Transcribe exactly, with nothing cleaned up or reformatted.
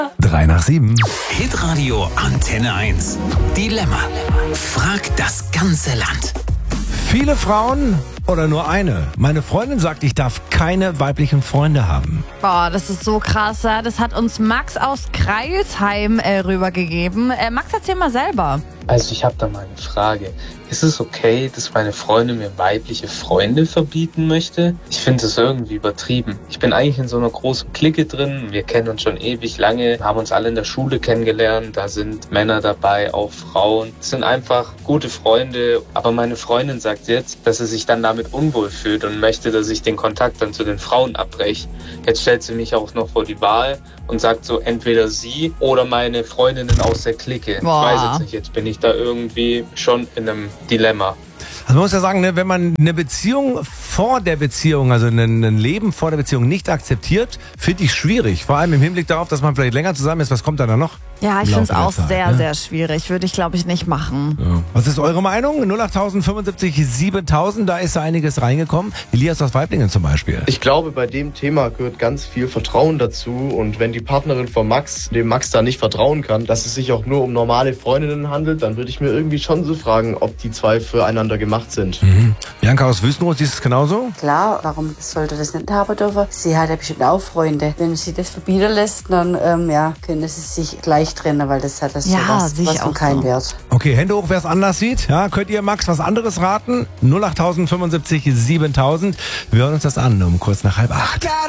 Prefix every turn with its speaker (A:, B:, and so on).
A: drei nach sieben.
B: Hitradio Antenne eins. Dilemma. Frag das ganze Land.
A: Viele Frauen oder nur eine? Meine Freundin sagt, ich darf keine weiblichen Freunde haben.
C: Boah, das ist so krass. Ja? Das hat uns Max aus Kreilsheim äh, rübergegeben. Äh, Max, erzähl mal selber.
D: Also ich habe da mal eine Frage. Ist es okay, dass meine Freundin mir weibliche Freunde verbieten möchte? Ich finde das irgendwie übertrieben. Ich bin eigentlich in so einer großen Clique drin. Wir kennen uns schon ewig lange, haben uns alle in der Schule kennengelernt. Da sind Männer dabei, auch Frauen. Es sind einfach gute Freunde. Aber meine Freundin sagt jetzt, dass sie sich dann damit unwohl fühlt und möchte, dass ich den Kontakt dann zu den Frauen abbreche. Jetzt stellt sie mich auch noch vor die Wahl und sagt so, entweder sie oder meine Freundinnen aus der Clique.
C: Boah.
D: Ich weiß jetzt nicht, jetzt bin ich da irgendwie schon in einem Dilemma.
A: Also man muss ja sagen, ne, wenn man eine Beziehung vor der Beziehung, also ein, ein Leben vor der Beziehung nicht akzeptiert, finde ich schwierig. Vor allem im Hinblick darauf, dass man vielleicht länger zusammen ist. Was kommt da dann noch?
C: Ja, ich
A: Im
C: finde es
A: Laufe der
C: auch
A: Zeit,
C: sehr,
A: ne?
C: sehr schwierig. Würde ich, glaube ich, nicht machen.
A: Ja. Was ist eure Meinung? null acht fünfundsiebzig siebentausend, da ist da einiges reingekommen. Elias aus Weiblingen zum Beispiel.
E: Ich glaube, bei dem Thema gehört ganz viel Vertrauen dazu. Und wenn die Partnerin von Max dem Max da nicht vertrauen kann, dass es sich auch nur um normale Freundinnen handelt, dann würde ich mir irgendwie schon so fragen, ob die zwei füreinander gemacht sind.
A: Mhm. Bianca aus Wüstenrot, siehst du es genauso?
F: Klar, warum sollte das nicht haben dürfen? Sie hat ja bestimmt auch Freunde. Wenn sie das verbieten lässt, dann ähm, ja, können sie sich gleich trennen, weil das hat das
C: Ja,
F: sowas,
C: sehe ich
F: was von
C: auch
F: keinen
C: so.
F: Wert.
A: Okay, Hände hoch, wer es anders sieht. Ja, könnt ihr Max was anderes raten? null acht fünfundsiebzig siebentausend. Wir hören uns das an um kurz nach halb acht.